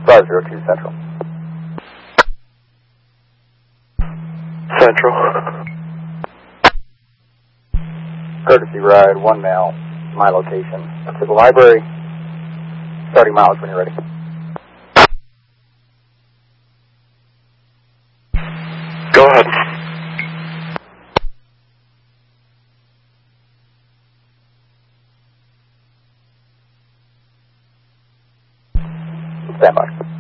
502 Central. Central. Courtesy ride, 1 mile, my location. To the library, starting mileage when you're ready. Go ahead. Stand by.